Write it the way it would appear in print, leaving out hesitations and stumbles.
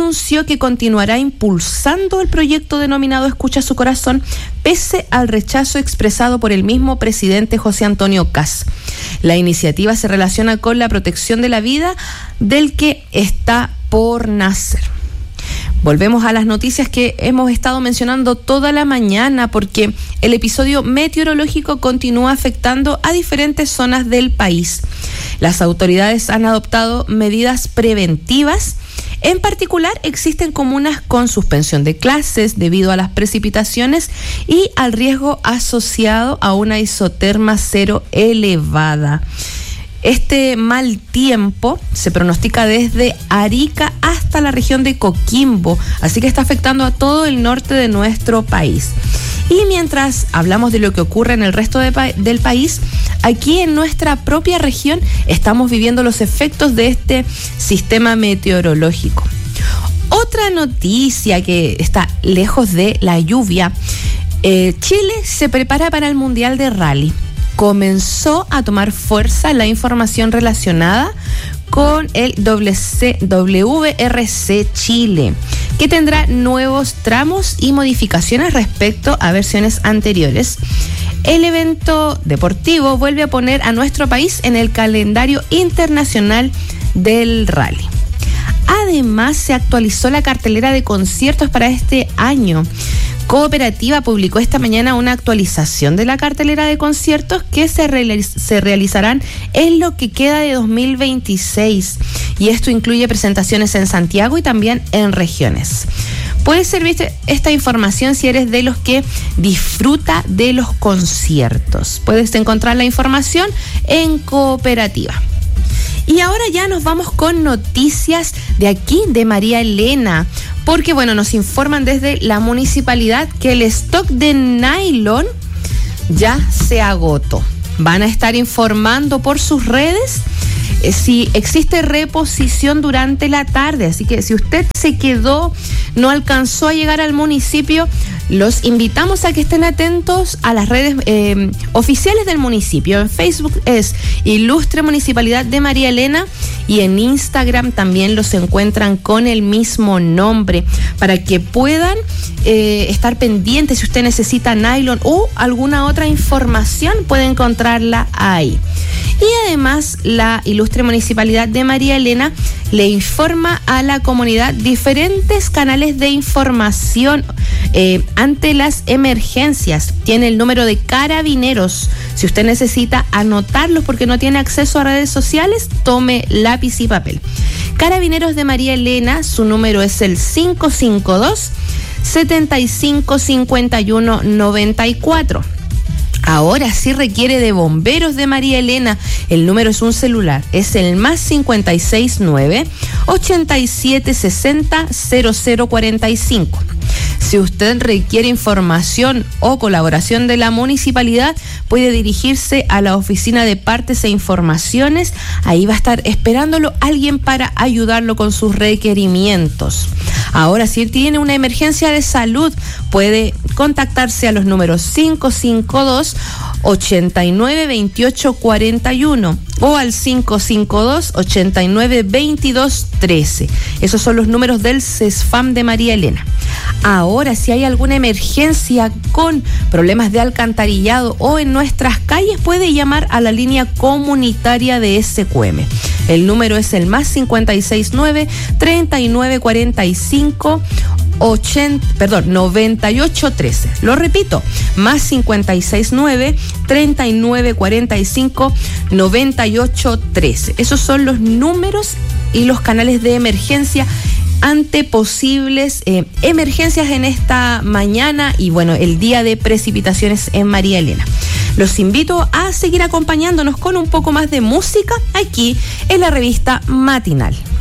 anunció que continuará impulsando el proyecto denominado Escucha su corazón, pese al rechazo expresado por el mismo presidente José Antonio Kast. La iniciativa se relaciona con la protección de la vida del que está por nacer. Volvemos a las noticias que hemos estado mencionando toda la mañana, porque el episodio meteorológico continúa afectando a diferentes zonas del país. Las autoridades han adoptado medidas preventivas. En particular, existen comunas con suspensión de clases debido a las precipitaciones y al riesgo asociado a una isoterma cero elevada. Este mal tiempo se pronostica desde Arica hasta la región de Coquimbo, así que está afectando a todo el norte de nuestro país. Y mientras hablamos de lo que ocurre en el resto del país, aquí en nuestra propia región estamos viviendo los efectos de este sistema meteorológico. Otra noticia que está lejos de la lluvia, Chile se prepara para el Mundial de Rally. Comenzó a tomar fuerza la información relacionada con el WRC Chile, que tendrá nuevos tramos y modificaciones respecto a versiones anteriores. El evento deportivo vuelve a poner a nuestro país en el calendario internacional del rally. Además, se actualizó la cartelera de conciertos para este año. Cooperativa publicó esta mañana una actualización de la cartelera de conciertos que se realizarán en lo que queda de 2026, y esto incluye presentaciones en Santiago y también en regiones. Puede servirte esta información si eres de los que disfruta de los conciertos. Puedes encontrar la información en Cooperativa. Y ahora ya nos vamos con noticias de aquí, de María Elena, porque nos informan desde la municipalidad que el stock de nylon ya se agotó. Van a estar informando por sus redes si existe reposición durante la tarde, así que si usted se quedó, no alcanzó a llegar al municipio, los invitamos a que estén atentos a las redes oficiales del municipio. En Facebook es Ilustre Municipalidad de María Elena y en Instagram también los encuentran con el mismo nombre, para que puedan estar pendientes. Si usted necesita nylon o alguna otra información, puede encontrarla ahí. Y además, la Ilustre Municipalidad de María Elena le informa a la comunidad diferentes canales de información ante las emergencias. Tiene el número de Carabineros. Si usted necesita anotarlos porque no tiene acceso a redes sociales, tome lápiz y papel. Carabineros de María Elena, su número es el 552-7551-94. Ahora sí requiere de Bomberos de María Elena. El número es un celular, es el +569 8760 0045. Si usted requiere información o colaboración de la municipalidad, puede dirigirse a la oficina de partes e informaciones. Ahí va a estar esperándolo alguien para ayudarlo con sus requerimientos. Ahora, si tiene una emergencia de salud, puede contactarse a los números 552-892841 o al 552-892213. Esos son los números del CESFAM de María Elena. Ahora, si hay alguna emergencia con problemas de alcantarillado o en nuestras calles, puede llamar a la línea comunitaria de SQM. El número es el +569 3945 9813. Lo repito, +569 3945 9813. Esos son los números y los canales de emergencia ante posibles emergencias en esta mañana y el día de precipitaciones en María Elena. Los invito a seguir acompañándonos con un poco más de música aquí en la revista Matinal.